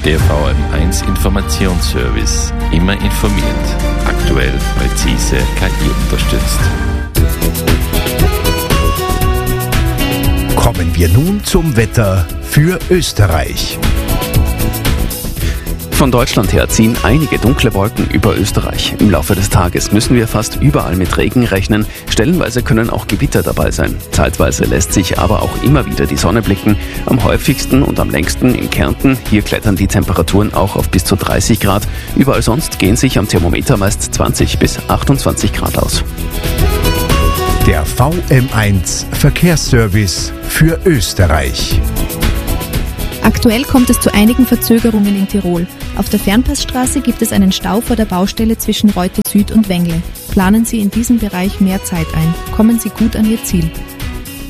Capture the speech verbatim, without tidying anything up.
Der V M eins Informationsservice. Immer informiert. Aktuell, präzise, K I unterstützt. Kommen wir nun zum Wetter für Österreich. Von Deutschland her ziehen einige dunkle Wolken über Österreich. Im Laufe des Tages müssen wir fast überall mit Regen rechnen. Stellenweise können auch Gewitter dabei sein. Zeitweise lässt sich aber auch immer wieder die Sonne blicken. Am häufigsten und am längsten in Kärnten. Hier klettern die Temperaturen auch auf bis zu dreißig Grad. Überall sonst gehen sich am Thermometer meist zwanzig bis achtundzwanzig Grad aus. Der V M eins Verkehrsservice für Österreich. Aktuell kommt es zu einigen Verzögerungen in Tirol. Auf der Fernpassstraße gibt es einen Stau vor der Baustelle zwischen Reute Süd und Wengle. Planen Sie in diesem Bereich mehr Zeit ein. Kommen Sie gut an Ihr Ziel.